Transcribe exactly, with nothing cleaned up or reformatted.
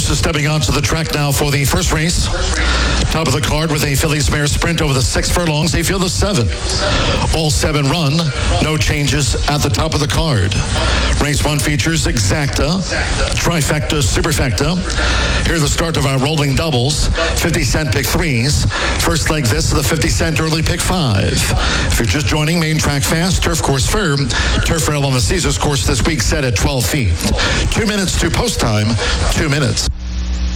horses stepping onto the track now for the first race. Top of the card with a Fillies mare sprint over the six furlongs. They field the seven. All seven run. No changes at the top of the card. Race one features Exacta, Trifecta, Superfecta. Here are the start of our rolling doubles. fifty cent pick threes. First leg this is the fifty cent early pick five. If you're just joining, main track fast, turf course firm. Turf rail on the Caesars course this week set at twelve feet. Two minutes to post time. Two minutes.